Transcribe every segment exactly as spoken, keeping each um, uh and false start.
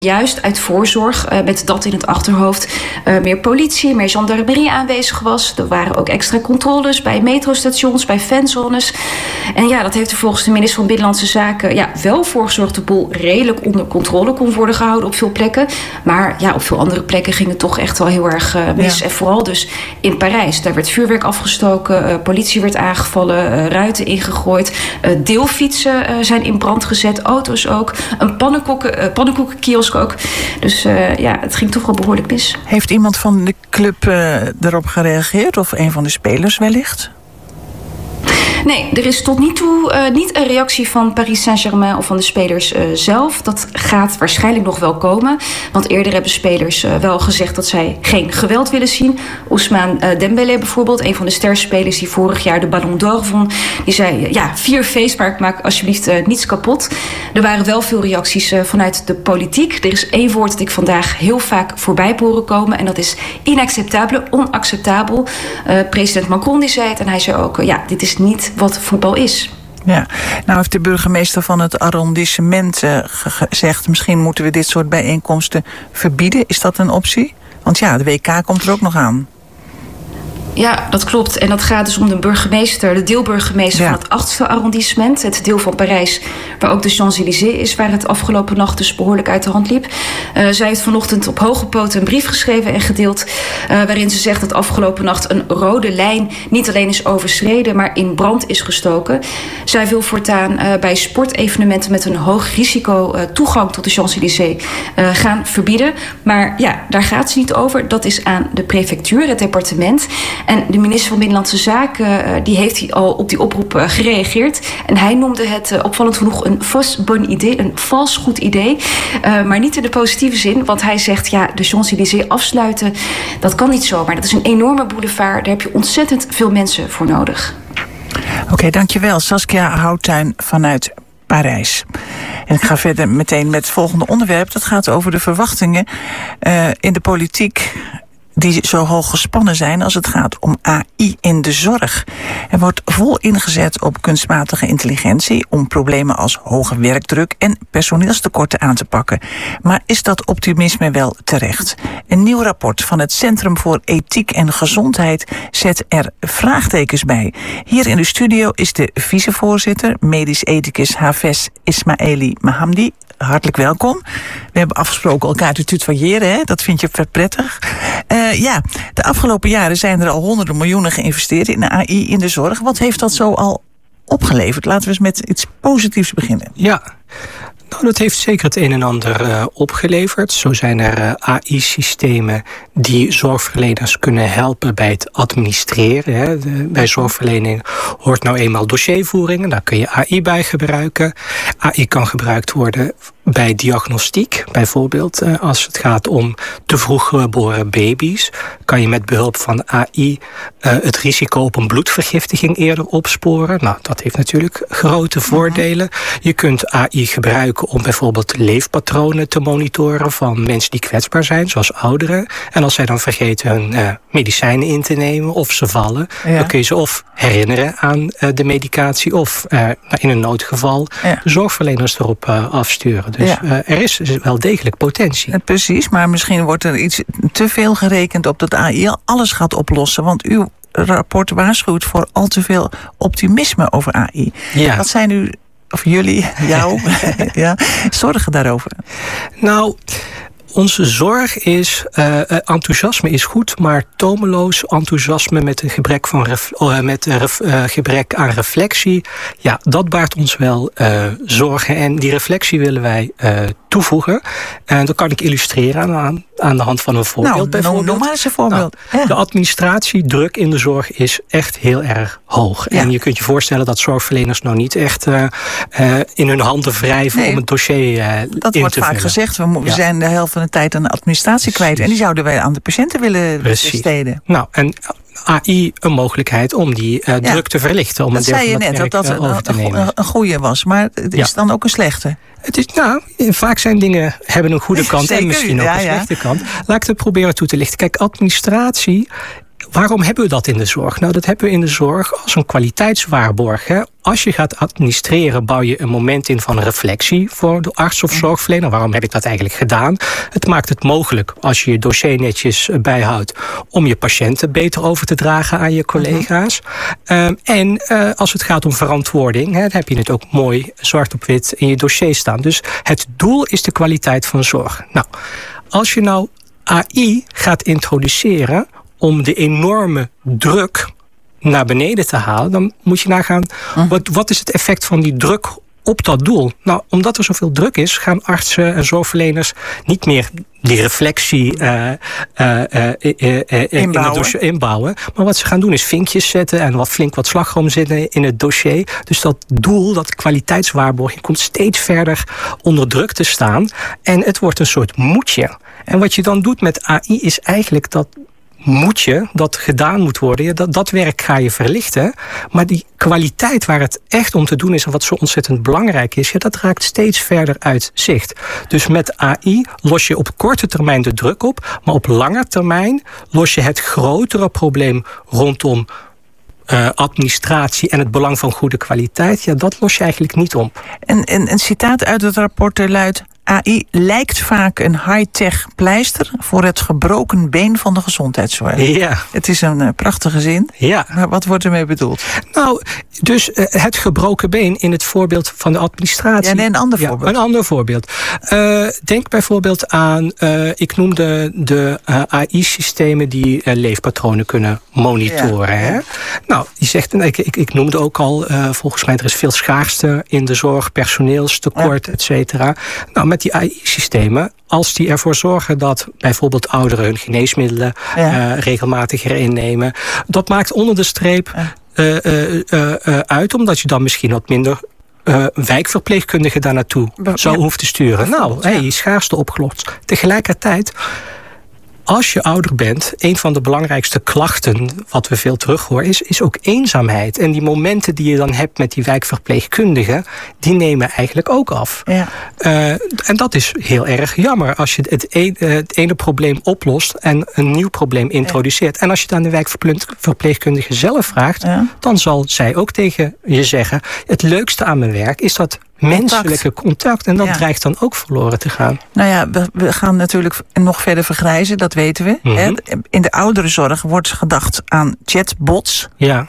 juist uit voorzorg, uh, met dat in het achterhoofd, uh, meer politie, meer gendarmerie aanwezig was. Er waren ook extra controles bij metrostations, bij fanzones. En ja, dat heeft er volgens de minister van Binnenlandse Zaken ja, wel voor gezorgd dat de boel redelijk onder controle kon worden gehouden op veel plekken. Maar ja, op veel andere plekken ging het toch echt wel heel erg uh, mis. Ja. En vooral dus in Parijs. Daar werd vuurwerk afgestoken, uh, politie werd aangevallen, uh, ruiten ingegooid. Uh, deelfietsen uh, zijn in brand gezet, auto's ook. Een pannenkoeken, uh, pannenkoekenkiosk ook. Dus uh, ja, het ging toch wel behoorlijk mis. Heeft iemand van de club uh, erop gereageerd? Of een van de spelers wellicht? Nee, er is tot nu toe uh, niet een reactie van Paris Saint-Germain of van de spelers uh, zelf. Dat gaat waarschijnlijk nog wel komen. Want eerder hebben spelers uh, wel gezegd dat zij geen geweld willen zien. Ousmane uh, Dembélé bijvoorbeeld, een van de sterspelers die vorig jaar de Ballon d'Or won. Die zei, uh, ja, vier feest, maar ik maak alsjeblieft uh, niets kapot. Er waren wel veel reacties uh, vanuit de politiek. Er is één woord dat ik vandaag heel vaak voorbij heb horen komen. En dat is inacceptabele, onacceptabel. Uh, president Macron die zei het en hij zei ook, uh, ja, dit is niet wat voetbal is. Ja, nou heeft de burgemeester van het arrondissement uh, gezegd, misschien moeten we dit soort bijeenkomsten verbieden. Is dat een optie? Want ja, de W K komt er ook nog aan. Ja, dat klopt. En dat gaat dus om de burgemeester, de deelburgemeester ja. van het achtste arrondissement. Het deel van Parijs waar ook de Champs-Élysées is, waar het afgelopen nacht dus behoorlijk uit de hand liep. Uh, zij heeft vanochtend op hoge poten een brief geschreven en gedeeld, Uh, waarin ze zegt dat afgelopen nacht een rode lijn niet alleen is overschreden, maar in brand is gestoken. Zij wil voortaan uh, bij sportevenementen met een hoog risico uh, toegang tot de Champs-Élysées uh, gaan verbieden. Maar ja, daar gaat ze niet over. Dat is aan de prefectuur, het departement. En de minister van Binnenlandse Zaken die heeft al op die oproep gereageerd. En hij noemde het opvallend genoeg een fausse bon idee, een vals goed idee. Uh, maar niet in de positieve zin, want hij zegt ja, de Champs-Élysées afsluiten, dat kan niet zomaar. Dat is een enorme boulevard, daar heb je ontzettend veel mensen voor nodig. Oké, okay, dankjewel. Saskia Houttuin vanuit Parijs. En ik ga verder meteen met het volgende onderwerp. Dat gaat over de verwachtingen uh, in de politiek die zo hoog gespannen zijn als het gaat om A I in de zorg. Er wordt vol ingezet op kunstmatige intelligentie om problemen als hoge werkdruk en personeelstekorten aan te pakken. Maar is dat optimisme wel terecht? Een nieuw rapport van het Centrum voor Ethiek en Gezondheid zet er vraagtekens bij. Hier in de studio is de vicevoorzitter, medisch ethicus Hafez Ismaili Mahamdi. Hartelijk welkom. We hebben afgesproken elkaar te tutoyeren, hè? Dat vind je prettig. Uh, ja, de afgelopen jaren zijn er al honderden miljoenen geïnvesteerd in A I in de zorg. Wat heeft dat zo al opgeleverd? Laten we eens met iets positiefs beginnen. Ja, nou, dat heeft zeker het een en ander uh, opgeleverd. Zo zijn er uh, A I-systemen die zorgverleners kunnen helpen bij het administreren. Hè. De, bij zorgverlening hoort nou eenmaal dossiervoering en daar kun je A I bij gebruiken. A I kan gebruikt worden bij diagnostiek. Bijvoorbeeld uh, als het gaat om te vroeg geboren baby's, kan je met behulp van A I uh, het risico op een bloedvergiftiging eerder opsporen. Nou, dat heeft natuurlijk grote voordelen. Je kunt A I gebruiken om bijvoorbeeld leefpatronen te monitoren van mensen die kwetsbaar zijn, zoals ouderen. En als zij dan vergeten hun uh, medicijnen in te nemen of ze vallen, ja. dan kun je ze of herinneren aan uh, de medicatie of uh, in een noodgeval ja. de zorgverleners erop uh, afsturen. Dus ja. uh, er is wel degelijk potentie. Precies, maar misschien wordt er iets te veel gerekend op dat A I alles gaat oplossen. Want uw rapport waarschuwt voor al te veel optimisme over A I. Ja. Wat zijn u, of jullie, jou, ja, zorgen daarover? Nou, onze zorg is, uh, enthousiasme is goed, maar tomeloos enthousiasme met een gebrek, van ref, uh, met een ref, uh, gebrek aan reflectie, ja, dat baart ons wel uh, zorgen. En die reflectie willen wij uh, toevoegen. En dat kan ik illustreren aan, aan de hand van een voorbeeld. Nou, bijvoorbeeld. Noem maar eens een voorbeeld. Nou, ja. De administratiedruk in de zorg is echt heel erg hoog. Ja. En je kunt je voorstellen dat zorgverleners nou niet echt uh, uh, in hun handen wrijven nee, om het dossier uh, in te Dat wordt vaak vullen. gezegd. We, we ja. zijn de helft van de tijd aan de administratie kwijt. En die zouden wij aan de patiënten willen Precies. besteden. Nou, en A I een mogelijkheid om die uh, druk ja. te verlichten. Om dat een deel zei je van net, dat dat dat over te nemen. een, een goede was. Maar het is ja. dan ook een slechte. Het is, nou, vaak zijn dingen hebben een goede kant en misschien ook ja, een slechte ja. kant. Laat ik het proberen toe te lichten. Kijk, administratie waarom hebben we dat in de zorg? Nou, dat hebben we in de zorg als een kwaliteitswaarborg. Hè. Als je gaat administreren, bouw je een moment in van reflectie voor de arts of zorgverlener. Waarom heb ik dat eigenlijk gedaan? Het maakt het mogelijk, als je je dossier netjes bijhoudt, om je patiënten beter over te dragen aan je collega's. Uh, en uh, als het gaat om verantwoording, hè, dan heb je het ook mooi zwart op wit in je dossier staan. Dus het doel is de kwaliteit van zorg. Nou, als je nou A I gaat introduceren om de enorme druk naar beneden te halen, dan moet je nagaan, hm. wat, wat is het effect van die druk op dat doel? Nou, omdat er zoveel druk is, gaan artsen en zorgverleners niet meer die reflectie uh, uh, uh, uh, uh, in het dossier inbouwen. Maar wat ze gaan doen is vinkjes zetten en wat flink wat slagroom zetten in het dossier. Dus dat doel, dat kwaliteitswaarborging, komt steeds verder onder druk te staan. En het wordt een soort moedje. En wat je dan doet met A I is eigenlijk dat moet je, dat gedaan moet worden, dat, dat werk ga je verlichten. Maar die kwaliteit waar het echt om te doen is en wat zo ontzettend belangrijk is, ja, dat raakt steeds verder uit zicht. Dus met A I los je op korte termijn de druk op, maar op lange termijn los je het grotere probleem rondom Uh, administratie en het belang van goede kwaliteit, ja, dat los je eigenlijk niet op. En, en een citaat uit het rapport luidt: A I lijkt vaak een high-tech pleister voor het gebroken been van de gezondheidszorg. Ja. Het is een uh, prachtige zin. Ja. Maar wat wordt ermee bedoeld? Nou, dus uh, het gebroken been in het voorbeeld van de administratie. Ja, nee, een ander ja, voorbeeld. Een ander voorbeeld. Uh, denk bijvoorbeeld aan, uh, ik noemde de uh, A I-systemen die uh, leefpatronen kunnen monitoren. Ja. Hè? Nou, je zegt, ik, ik, ik noemde ook al, uh, volgens mij er is veel schaarste in de zorg, personeelstekort, ja. et cetera. Nou, met die A I-systemen, als die ervoor zorgen dat bijvoorbeeld ouderen hun geneesmiddelen ja. uh, regelmatiger innemen, dat maakt onder de streep ja. uh, uh, uh, uh, uit, omdat je dan misschien wat minder Uh, wijkverpleegkundigen daar naartoe Be- zou ja. hoeven te sturen. Nou, ja. hey, schaarste opgelost. Tegelijkertijd, als je ouder bent, een van de belangrijkste klachten, wat we veel terug horen, is, is ook eenzaamheid. En die momenten die je dan hebt met die wijkverpleegkundigen, die nemen eigenlijk ook af. Ja. Uh, en dat is heel erg jammer als je het, een, uh, het ene probleem oplost en een nieuw probleem introduceert. Ja. En als je het aan de wijkverpleegkundige zelf vraagt, ja. dan zal zij ook tegen je zeggen, het leukste aan mijn werk is dat menselijke contact. En dat ja. dreigt dan ook verloren te gaan. Nou ja, we, we gaan natuurlijk nog verder vergrijzen, dat weten we. Mm-hmm. Hè? In de ouderenzorg wordt gedacht aan chatbots. Ja.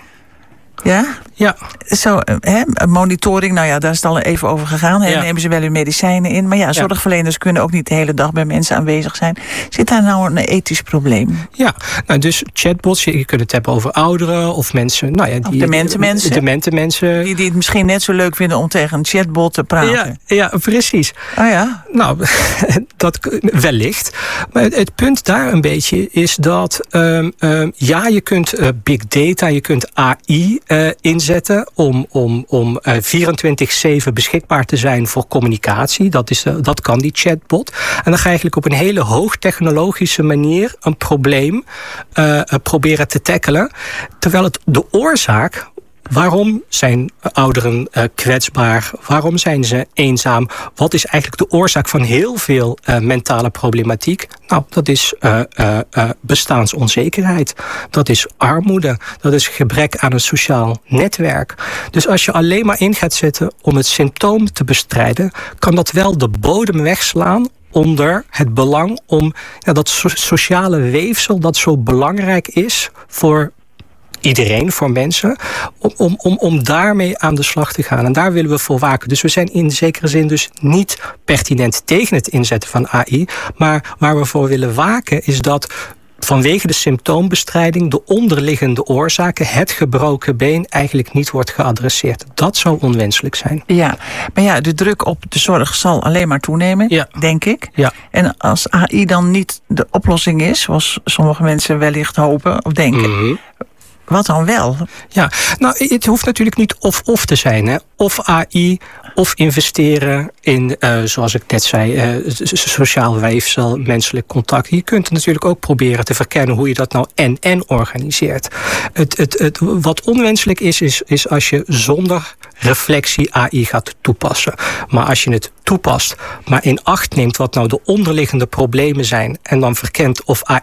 Ja? Ja. Zo, hè, monitoring, nou ja, daar is het al even over gegaan. Hè? Ja. Nemen ze wel hun medicijnen in. Maar ja, zorgverleners ja. kunnen ook niet de hele dag bij mensen aanwezig zijn. Zit daar nou een ethisch probleem? Ja, nou dus chatbots, je kunt het hebben over ouderen of mensen. Nou ja, die, of demente mensen. Demente mensen. Die, die het misschien net zo leuk vinden om tegen een chatbot te praten. Ja, ja precies. Oh ja? Nou, dat wellicht. Maar het, het punt daar een beetje is dat um, um, ja, je kunt uh, big data, je kunt A I uh, inzetten om, om, om uh, vierentwintig zeven beschikbaar te zijn voor communicatie. Dat, is, uh, dat kan die chatbot. En dan ga je eigenlijk op een hele hoogtechnologische manier een probleem uh, proberen te tackelen. Terwijl het de oorzaak, waarom zijn ouderen uh, kwetsbaar? Waarom zijn ze eenzaam? Wat is eigenlijk de oorzaak van heel veel uh, mentale problematiek? Nou, dat is uh, uh, uh, bestaansonzekerheid. Dat is armoede. Dat is gebrek aan een sociaal netwerk. Dus als je alleen maar in gaat zetten om het symptoom te bestrijden, kan dat wel de bodem wegslaan onder het belang om ja, dat so- sociale weefsel dat zo belangrijk is voor iedereen, voor mensen, om, om, om, om daarmee aan de slag te gaan. En daar willen we voor waken. Dus we zijn in zekere zin dus niet pertinent tegen het inzetten van A I, maar waar we voor willen waken is dat vanwege de symptoombestrijding de onderliggende oorzaken, het gebroken been, eigenlijk niet wordt geadresseerd. Dat zou onwenselijk zijn. Ja, maar ja, de druk op de zorg zal alleen maar toenemen, ja. denk ik. Ja. En als A I dan niet de oplossing is, zoals sommige mensen wellicht hopen of denken, mm-hmm. wat dan wel? Ja, nou, het hoeft natuurlijk niet of-of te zijn. Hè. Of A I, of investeren in, uh, zoals ik net zei, uh, sociaal weefsel, menselijk contact. Je kunt natuurlijk ook proberen te verkennen hoe je dat nou en-en organiseert. Het, het, het, wat onwenselijk is, is, is als je zonder reflectie A I gaat toepassen. Maar als je het toepast, maar in acht neemt wat nou de onderliggende problemen zijn en dan verkent of A I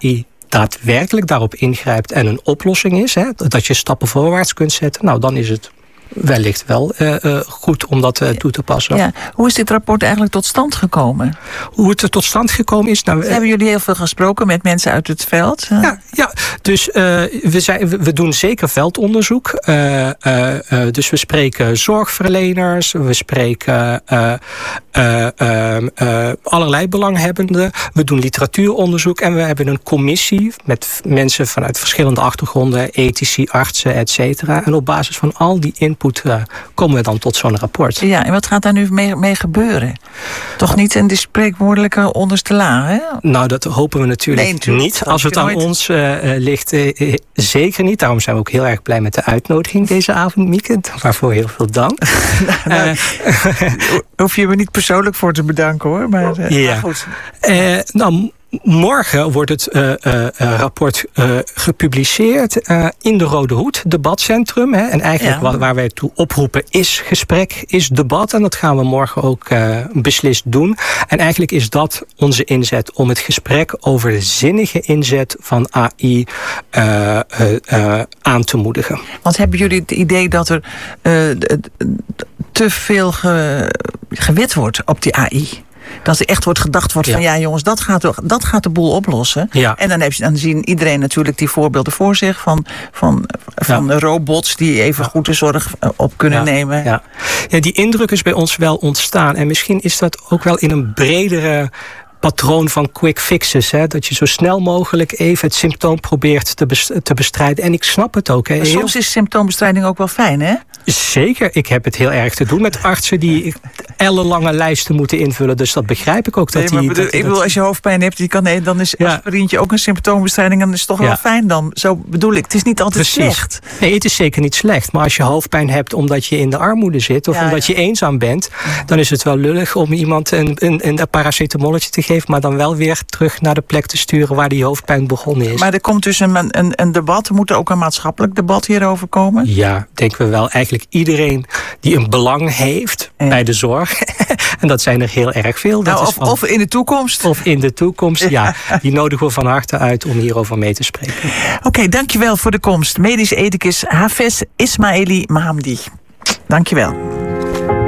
daadwerkelijk daarop ingrijpt en een oplossing is, hè, dat je stappen voorwaarts kunt zetten, nou dan is het wellicht wel uh, uh, goed om dat uh, toe te passen. Ja. Hoe is dit rapport eigenlijk tot stand gekomen? Hoe het er tot stand gekomen is? Nou, hebben jullie heel veel gesproken met mensen uit het veld? Ja, ja. dus uh, we, zijn, we doen zeker veldonderzoek. Uh, uh, uh, dus we spreken zorgverleners, we spreken uh, uh, uh, uh, allerlei belanghebbenden. We doen literatuuronderzoek en we hebben een commissie met mensen vanuit verschillende achtergronden, ethici, artsen, et cetera. En op basis van al die input Uh, komen we dan tot zo'n rapport. Ja, en wat gaat daar nu mee, mee gebeuren? Toch niet in de spreekwoordelijke onderste laag, hè? Nou, dat hopen we natuurlijk, nee, natuurlijk niet. Als het aan nooit. ons uh, ligt, uh, zeker niet. Daarom zijn we ook heel erg blij met de uitnodiging deze avond, Mieke. Waarvoor heel veel dank. nou, uh, hoef je me niet persoonlijk voor te bedanken, hoor. Maar, uh, ja. maar goed. Uh, nou, morgen wordt het uh, uh, rapport uh, gepubliceerd uh, in de Rode Hoed, debatcentrum. Hè. En eigenlijk ja. wat, waar wij toe oproepen is gesprek, is debat. En dat gaan we morgen ook uh, beslist doen. En eigenlijk is dat onze inzet om het gesprek over de zinnige inzet van A I uh, uh, uh, aan te moedigen. Want hebben jullie het idee dat er uh, te veel ge, gewet wordt op die A I? Dat er echt wordt gedacht wordt ja. van ja jongens, dat gaat, dat gaat de boel oplossen. Ja. En dan, heb je, dan zien iedereen natuurlijk die voorbeelden voor zich van, van, van ja. robots die even ja. goed de zorg op kunnen ja. nemen. Ja. ja, die indruk is bij ons wel ontstaan. En misschien is dat ook wel in een bredere patroon van quick fixes. Hè? Dat je zo snel mogelijk even het symptoom probeert te, best- te bestrijden. En ik snap het ook. Hè? Maar soms is symptoombestrijding ook wel fijn, hè? Zeker. Ik heb het heel erg te doen met artsen die ellenlange lijsten moeten invullen. Dus dat begrijp ik ook. Dat nee, maar die, bedoel, dat, ik bedoel, als je hoofdpijn hebt, die kan, nee, dan is ja. aspirintje ook een symptoombestrijding. En dan is het toch ja. wel fijn dan. Zo bedoel ik. Het is niet altijd Precies. slecht. Nee, het is zeker niet slecht. Maar als je hoofdpijn hebt omdat je in de armoede zit, of ja, omdat ja. je eenzaam bent, dan is het wel lullig om iemand een, een, een paracetamolletje te geven, maar dan wel weer terug naar de plek te sturen waar die hoofdpijn begonnen is. Maar er komt dus een, een, een debat. Moet er ook een maatschappelijk debat hierover komen? Ja, denken we wel. Eigenlijk iedereen die een belang heeft ja. bij de zorg. En dat zijn er heel erg veel. Dat nou, is of, van, of in de toekomst. Of in de toekomst, ja. Die nodigen we van harte uit om hierover mee te spreken. Oké, okay, dankjewel voor de komst. Medisch ethicus Hafez Ismaili Mahamdi. Dankjewel.